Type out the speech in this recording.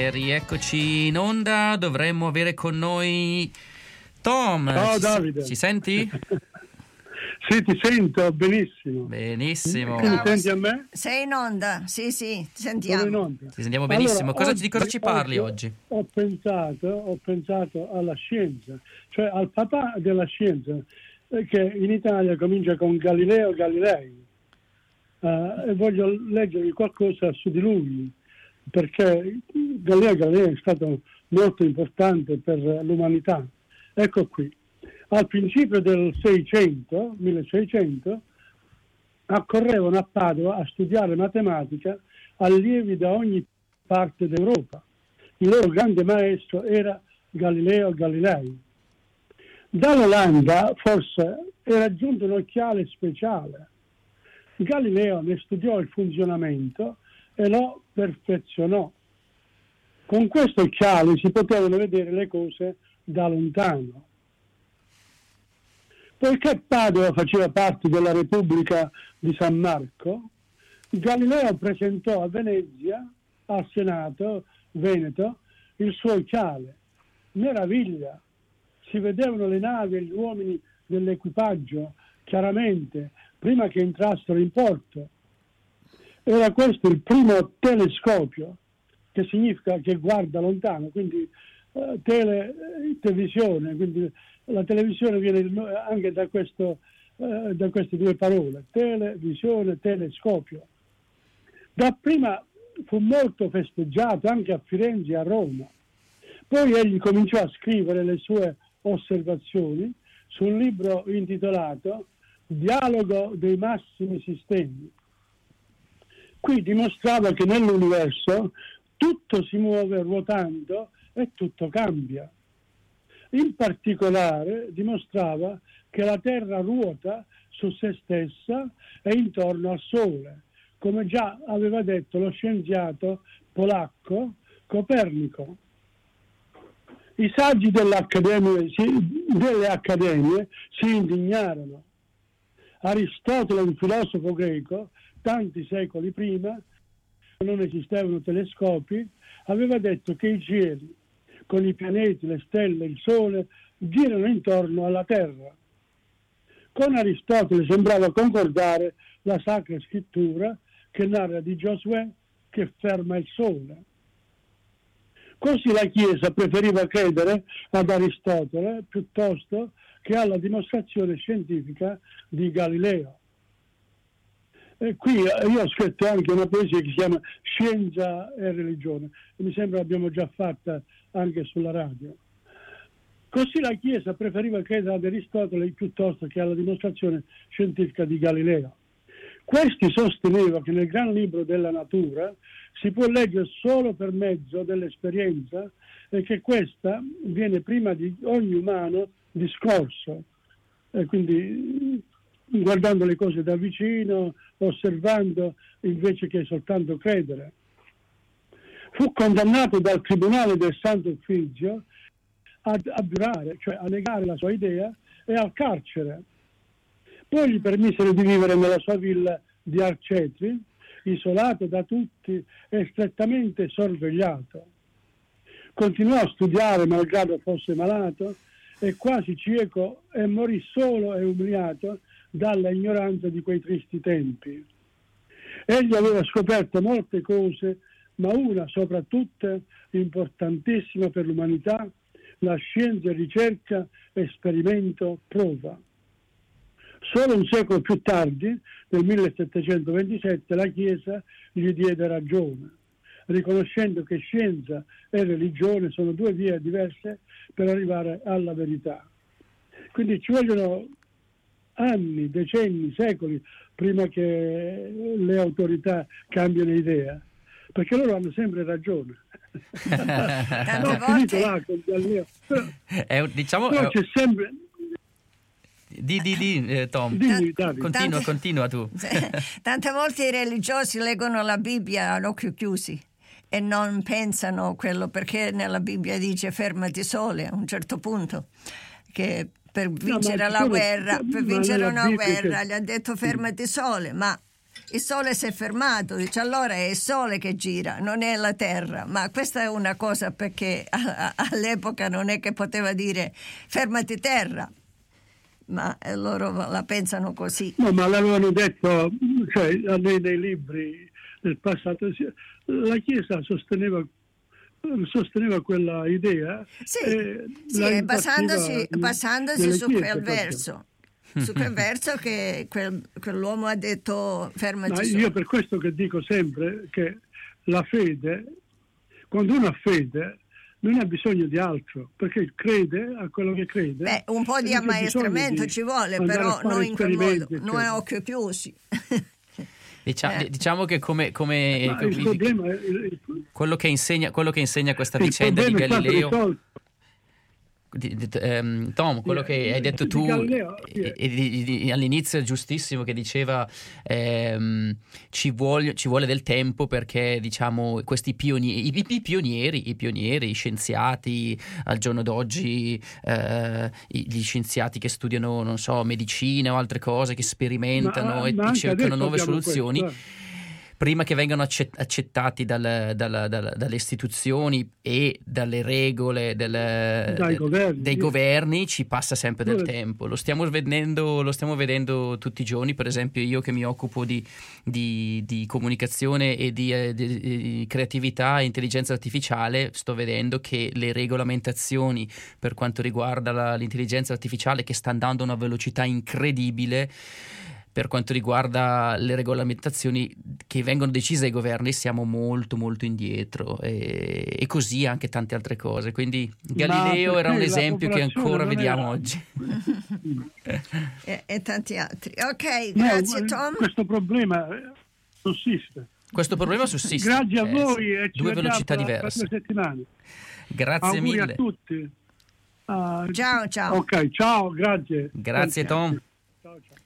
E rieccoci in onda, dovremmo avere con noi Tom. Ciao Davide. Ci senti? Sì, ti sento benissimo. Benissimo. Tu mi senti a me? Sei in onda? Sì, ti sentiamo. Sono in onda. Ti sentiamo benissimo. Allora, Di cosa ci parli oggi? Ho pensato alla scienza, cioè al papà della scienza, che in Italia comincia con Galileo Galilei. E voglio leggervi qualcosa su di lui, perché Galileo Galilei è stato molto importante per l'umanità. Ecco qui. Al principio del 1600, accorrevano a Padova a studiare matematica allievi da ogni parte d'Europa. Il loro grande maestro era Galileo Galilei. Dall'Olanda forse era giunto un occhiale speciale. Galileo ne studiò il funzionamento e lo perfezionò. Con questo occhiale si potevano vedere le cose da lontano. Poiché Padova faceva parte della Repubblica di San Marco, Galileo presentò a Venezia, al Senato Veneto, il suo occhiale. Meraviglia! Si vedevano le navi e gli uomini dell'equipaggio chiaramente prima che entrassero in porto. Era questo il primo telescopio, che significa che guarda lontano, quindi televisione, quindi la televisione viene anche da queste due parole, televisione, telescopio. Dapprima fu molto festeggiato anche a Firenze e a Roma. Poi egli cominciò a scrivere le sue osservazioni su un libro intitolato Dialogo dei massimi sistemi. Qui dimostrava che nell'universo tutto si muove ruotando e tutto cambia. In particolare dimostrava che la Terra ruota su se stessa e intorno al Sole, come già aveva detto lo scienziato polacco Copernico. I saggi delle accademie si indignarono. Aristotele, un filosofo greco, tanti secoli prima, non esistevano telescopi, aveva detto che i cieli, con i pianeti, le stelle, il Sole, girano intorno alla Terra. Con Aristotele sembrava concordare la Sacra Scrittura che narra di Giosuè che ferma il Sole. Così la Chiesa preferiva credere ad Aristotele piuttosto che alla dimostrazione scientifica di Galileo. E qui io ho scritto anche una poesia che si chiama Scienza e religione, e mi sembra l'abbiamo già fatta anche sulla radio. Così la Chiesa preferiva credere ad Aristotele piuttosto che alla dimostrazione scientifica di Galileo. Questi sosteneva che nel gran libro della natura si può leggere solo per mezzo dell'esperienza e che questa viene prima di ogni umano discorso, e quindi guardando le cose da vicino, osservando invece che soltanto credere. Fu condannato dal Tribunale del Santo Uffizio a giurare, cioè a negare la sua idea, e al carcere. Poi gli permisero di vivere nella sua villa di Arcetri, isolato da tutti e strettamente sorvegliato. Continuò a studiare malgrado fosse malato e quasi cieco, e morì solo e umiliato dalla ignoranza di quei tristi tempi. Egli aveva scoperto molte cose, ma una soprattutto importantissima per l'umanità: la scienza, ricerca, esperimento, prova. Solo un secolo più tardi, nel 1727, la Chiesa gli diede ragione, riconoscendo che scienza e religione sono due vie diverse per arrivare alla verità. Quindi ci vogliono anni, decenni, secoli prima che le autorità cambiano idea, perché loro hanno sempre ragione. Tante volte Là con Galileo. Però c'è sempre... Tom. Continua tu. Tante volte i religiosi leggono la Bibbia a occhi chiusi e non pensano quello, perché nella Bibbia dice fermati Sole a un certo punto, che per vincere la guerra, per vincere una guerra gli ha detto fermati Sole, ma il Sole si è fermato, dice allora è il Sole che gira, non è la Terra. Ma questa è una cosa perché all'epoca non è che poteva dire fermati Terra, ma loro la pensano così. No, ma l'avevano detto, cioè, nei libri del passato, la Chiesa sosteneva quella idea. Sì, basandosi su quel verso. Su quel verso che quell'uomo ha detto fermati. Io per questo che dico sempre che la fede, quando uno ha fede, non ha bisogno di altro, perché crede a quello che crede. Un po' di ammaestramento ci vuole, però non in quel modo, non a occhio chiusi. Diciamo che come il problema è, quello che insegna questa vicenda di Galileo, Tom, quello che hai detto tu all'inizio è giustissimo, che diceva ci vuole del tempo perché diciamo questi pionieri, i scienziati al giorno d'oggi, gli scienziati che studiano, non so, medicina o altre cose, che sperimentano e cercano nuove soluzioni. Prima che vengano accettati dalle istituzioni e dalle regole dei governi, ci passa sempre del tempo. Lo stiamo vedendo tutti i giorni. Per esempio, io che mi occupo di comunicazione e di creatività e intelligenza artificiale, sto vedendo che le regolamentazioni per quanto riguarda l'intelligenza artificiale, che sta andando a una velocità incredibile, per quanto riguarda le regolamentazioni che vengono decise dai governi, siamo molto molto indietro, e così anche tante altre cose. Quindi Galileo era un esempio che ancora vediamo oggi. E tanti altri. Ok, grazie Tom. Questo problema sussiste. Grazie a voi e due velocità diverse. 2 settimane. Grazie Auguri mille a tutti. Ciao. Ok, ciao, grazie. Grazie Tom. Ciao.